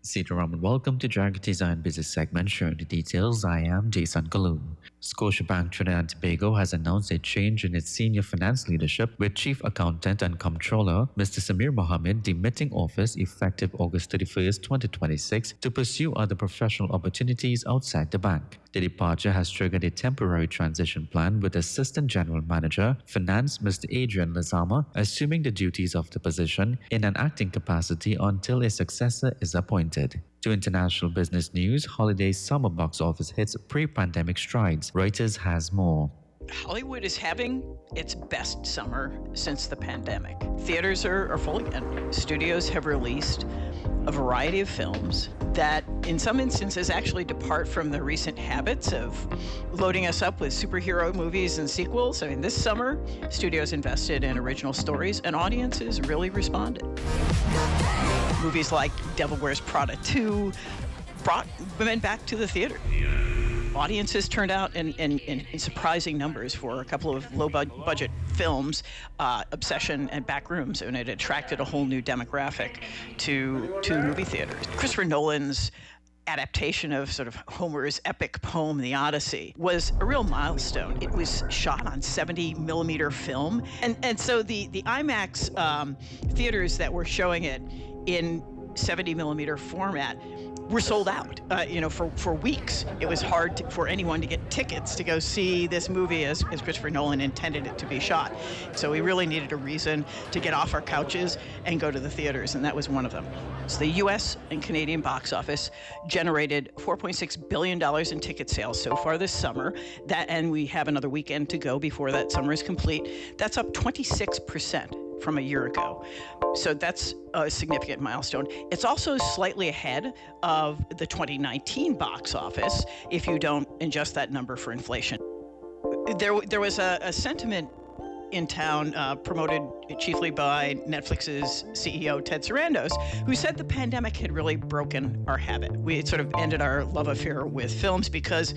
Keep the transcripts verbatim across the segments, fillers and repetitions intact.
Sitaraman, welcome to Dragon Design Business segment. Sharing the details, I am Jason Kaloon. Scotiabank Trinidad and Tobago has announced a change in its senior finance leadership, with Chief Accountant and Comptroller Mister Samir Mohammed demitting office effective August thirty-first, twenty twenty-six, to pursue other professional opportunities outside the bank. The departure has triggered a temporary transition plan, with Assistant General Manager, Finance Mister Adrian Lazama assuming the duties of the position in an acting capacity until a successor is appointed. To international business news, holiday summer box office hits pre-pandemic strides. Reuters has more. Hollywood is having its best summer since the pandemic. Theaters are, are full again. Studios have released a variety of films that in some instances actually depart from the recent habits of loading us up with superhero movies and sequels. I mean, this summer, studios invested in original stories and audiences really responded. Movies like Devil Wears Prada two brought women back to the theater. Audiences turned out in, in, in surprising numbers for a couple of low-budget films, uh, Obsession and Backrooms, and it attracted a whole new demographic to, to movie theaters. Christopher Nolan's adaptation of sort of Homer's epic poem, The Odyssey, was a real milestone. It was shot on seventy millimeter film, and, and so the, the IMAX um, theaters that were showing it in seventy millimeter format were sold out, uh, you know, for, for weeks. It was hard to, for anyone to get tickets to go see this movie as, as Christopher Nolan intended it to be shot. So we really needed a reason to get off our couches and go to the theaters, and that was one of them. So the U S and Canadian box office generated four point six billion dollars in ticket sales so far this summer, that, and we have another weekend to go before that summer is complete. That's up twenty-six percent from a year ago. So that's a significant milestone. It's also slightly ahead of the twenty nineteen box office if you don't adjust that number for inflation. There, there was a, a sentiment in town uh, promoted chiefly by Netflix's C E O, Ted Sarandos, who said the pandemic had really broken our habit. We had sort of ended our love affair with films because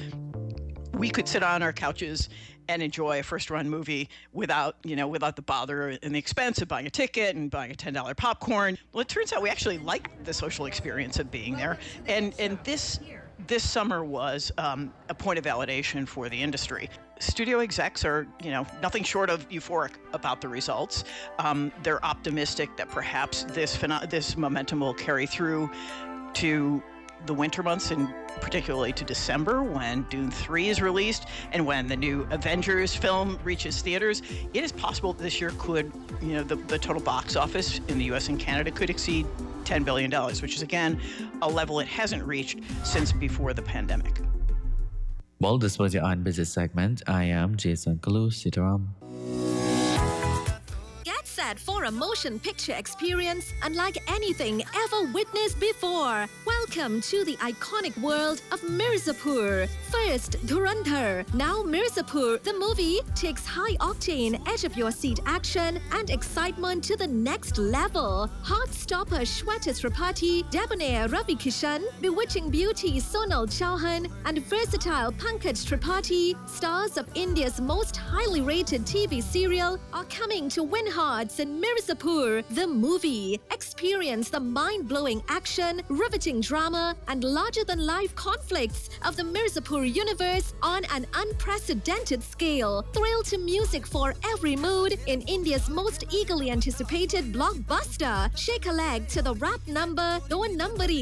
we could sit on our couches and enjoy a first-run movie without, you know, without the bother and the expense of buying a ticket and buying a ten dollar popcorn. Well, it turns out we actually like the social experience of being there, and and this this summer was um, a point of validation for the industry. Studio execs are, you know, nothing short of euphoric about the results. Um, they're optimistic that perhaps this pheno- this momentum will carry through to the winter months, and particularly to December when Dune three is released and when the new Avengers film reaches theaters. It is possible this year could, you know, the, the total box office in the U S and Canada could exceed ten billion dollars, which is, again, a level it hasn't reached since before the pandemic. Well, this was your Iron Business segment. I am Jason Kalu Sitaram. Set for a motion picture experience unlike anything ever witnessed before. Welcome to the iconic world of Mirzapur. First, Dhurandhar. Now Mirzapur, the movie, takes high-octane, edge-of-your-seat action and excitement to the next level. Heartstopper Shweta Tripathi, debonair Ravi Kishan, bewitching beauty Sonal Chauhan, and versatile Pankaj Tripathi, stars of India's most highly rated T V serial, are coming to win hearts in Mirzapur, the movie. Experience the mind-blowing action, riveting drama, and larger-than-life conflicts of the Mirzapur universe on an unprecedented scale. Thrill to music for every mood in India's most eagerly anticipated blockbuster. Shake a leg to the rap number, Do Numbari.